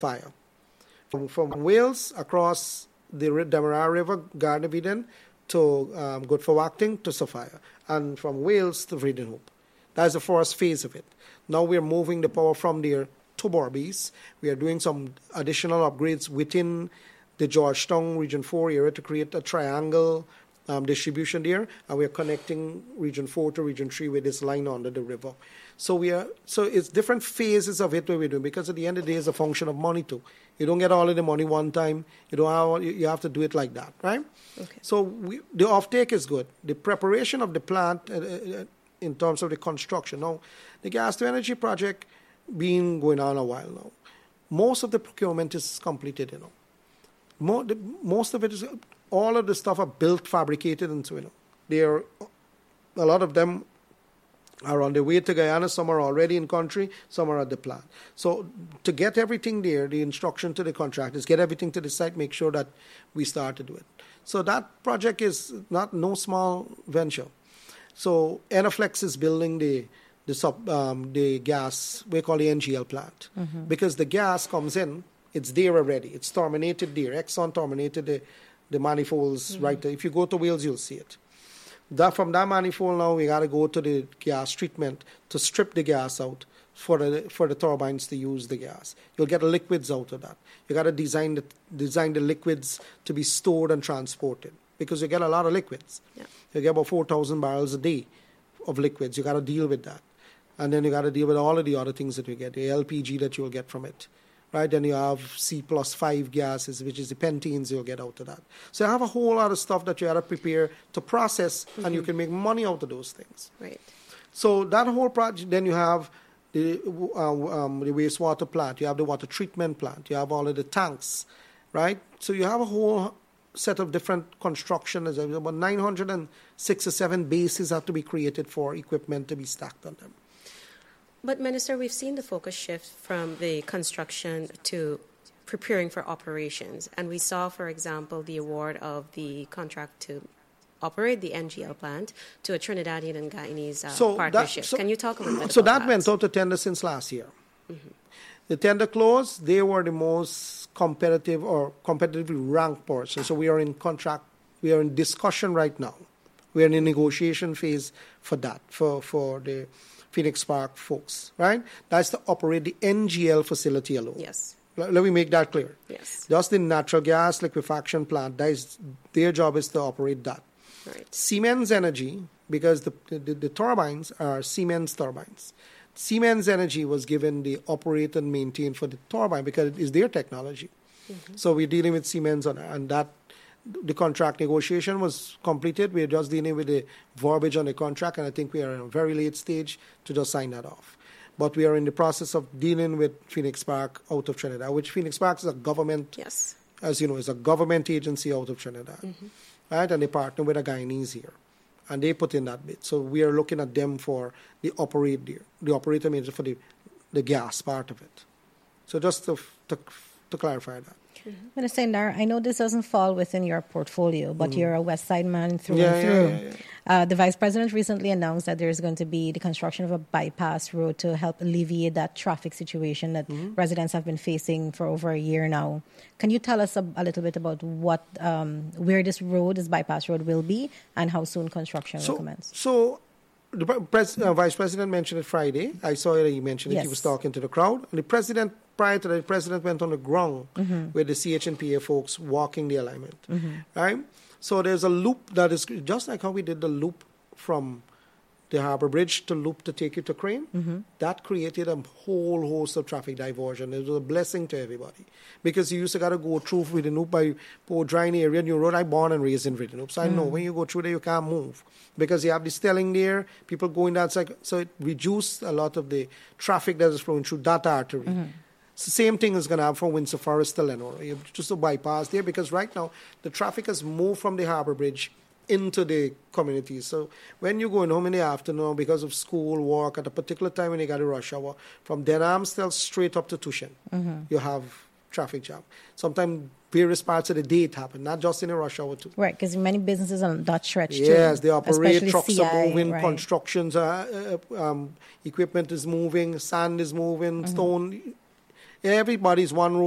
Sophia. From Wales across the Demerara River, Garden of Eden, to Good for Acting to Sophia, and from Wales to Vredenhoop. That's the first phase of it. Now we're moving the power from there to Berbice. We are doing some additional upgrades within the Georgetown Region 4 area to create a triangle distribution there, and we're connecting Region 4 to Region 3 with this line under the river. So it's different phases of it where we're doing, because at the end of the day, it's a function of money too. You don't get all of the money one time. You have to do it like that, right? Okay. So the offtake is good. The preparation of the plant in terms of the construction. Now, the gas to energy project been going on a while now. Most of the procurement is completed, Most of it is, all of the stuff are built, fabricated, and so, a lot of them are on their way to Guyana. Some are already in country, some are at the plant. So to get everything there, the instruction to the contractors, get everything to the site, make sure that we start to do it. So that project is no small venture. So Enerflex is building the gas, we call the NGL plant, because the gas comes in, it's there already, it's terminated there. Exxon terminated the manifolds right there. If you go to Wales, you'll see it. From that manifold now, we got to go to the gas treatment to strip the gas out for the turbines to use the gas. You'll get liquids out of that. You got to design the liquids to be stored and transported, because you get a lot of liquids. Yeah. You get about 4,000 barrels a day of liquids. You got to deal with that. And then you got to deal with all of the other things that you get, the LPG that you'll get from it. Right, then you have C+5 gases, which is the pentanes you'll get out of that. So you have a whole lot of stuff that you have to prepare to process, and you can make money out of those things. Right. So that whole project, then you have the wastewater plant, you have the water treatment plant, you have all of the tanks, right? So you have a whole set of different construction. About 906 or 7 bases have to be created for equipment to be stacked on them. But, Minister, we've seen the focus shift from the construction to preparing for operations. And we saw, for example, the award of the contract to operate the NGL plant to a Trinidadian and Guyanese partnership. Can you talk a little bit about that? So that went out to tender since last year. The tender closed. They were the most competitive or competitively ranked person. So we are in contract. We are in discussion right now. We are in a negotiation phase for that, for the Phoenix Park folks, right? That's to operate the NGL facility alone. Yes. Let me make that clear. Yes. Just the natural gas liquefaction plant, their job is to operate that. Right. Siemens Energy, because the turbines are Siemens turbines. Siemens Energy was given the operate and maintain for the turbine because it is their technology. So we're dealing with Siemens on that. The contract negotiation was completed. We're just dealing with the verbiage on the contract, and I think we are in a very late stage to just sign that off. But we are in the process of dealing with Phoenix Park out of Trinidad, which Phoenix Park is a government, as you know, is a government agency out of Trinidad, right? And they partner with a Guyanese here, and they put in that bid. So we are looking at them for the operator manager for the gas part of it. So just to clarify that. Minister Indar, I know this doesn't fall within your portfolio, but you're a West Side man through and through. Yeah. The Vice President recently announced that there's going to be the construction of a bypass road to help alleviate that traffic situation that residents have been facing for over a year now. Can you tell us a little bit about what, where this bypass road will be, and how soon construction will commence? So the Vice President mentioned it Friday. I saw it. He mentioned it. He was talking to the crowd. And prior to that, the President went on the ground with the CHNPA folks walking the alignment. Right? So there's a loop that is just like how we did the loop from the Harbour Bridge to loop to take you to Crane. That created a whole host of traffic diversion. It was a blessing to everybody because you used to got to go through Vredenhoop by Port Dryne area, New Road. I born and raised in Vredenhoop, so I know when you go through there, you can't move because you have the stelling there, people going that side. So it reduced a lot of the traffic that is flowing through that artery. It's the same thing is going to happen from Windsor Forest to Lenora. You have just a bypass there because right now the traffic has moved from the Harbour Bridge into the communities. So when you're going home in the afternoon because of school, work, at a particular time when you got a rush hour, from Den Amstel straight up to Tushin, you have traffic jam. Sometimes various parts of the day it happens, not just in a rush hour too. Right, because many businesses are on that stretch too. Yes, they operate, especially trucks CI, are moving, right. constructions, equipment is moving, sand is moving, stone. Everybody's one road.